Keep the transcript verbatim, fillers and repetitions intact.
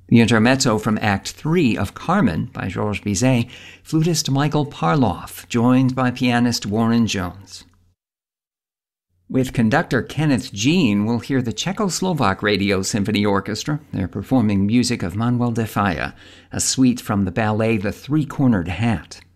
The intermezzo from Act three of Carmen by Georges Bizet, flutist Michael Parloff, joined by pianist Warren Jones. With conductor Kenneth Jean, we'll hear the Czechoslovak Radio Symphony Orchestra. They're performing music of Manuel de Falla, a suite from the ballet The Three-Cornered Hat.